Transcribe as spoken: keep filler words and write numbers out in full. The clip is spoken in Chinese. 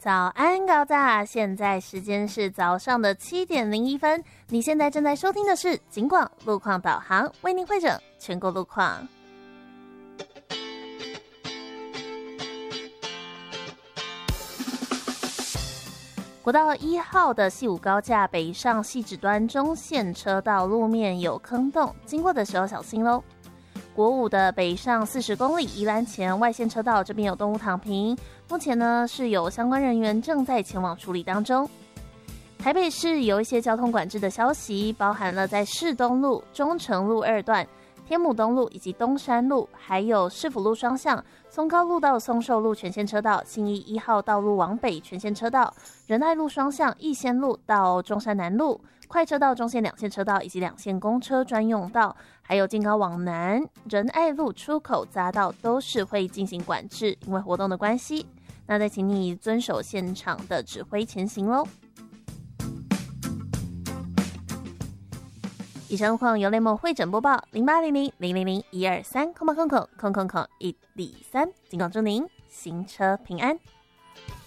早安高大，现在时间是早上的七点零一分。你现在正在收听的是警广路况导航，为您会诊全国路况。国道一号的汐五高架北上汐止端中线车道路面有坑洞，经过的时候小心咯。国五的北上四十公里宜兰前外线车道这边有动物躺平，目前呢是有相关人员正在前往处理当中。台北市有一些交通管制的消息，包含了在市东路、中城路二段、天母东路以及东山路，还有市府路双向、松高路到松寿路全线车道、信义一号道路往北全线车道、仁爱路双向、逸仙路到中山南路、快车道中线两线车道以及两线公车专用道，还有进高往南仁爱路出口匝道都是会进行管制，因为活动的关系。那再请你遵守现场的指挥前行咯。以上路况由雷蒙会诊播报，零八零零零零零一二三空空空空空空一里三，警告祝您行车平安。